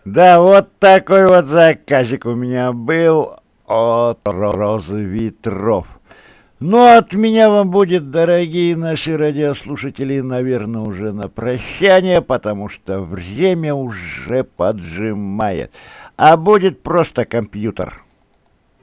Да, вот такой вот заказик у меня был от Розы Ветров. Ну, от меня вам будет, дорогие наши радиослушатели, наверное, уже на прощание, потому что время уже поджимает. А будет просто компьютер.